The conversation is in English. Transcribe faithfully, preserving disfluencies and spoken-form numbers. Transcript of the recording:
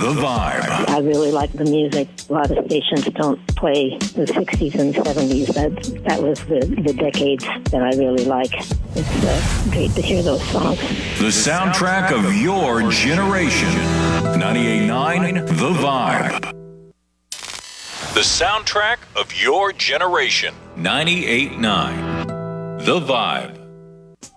The Vibe. I really like the music. A lot of stations don't play the sixties and seventies. That that was the, the decades that I really like. It's uh, great to hear those songs. The soundtrack of your generation. ninety-eight point nine The Vibe. The soundtrack of your generation. ninety-eight point nine The Vibe.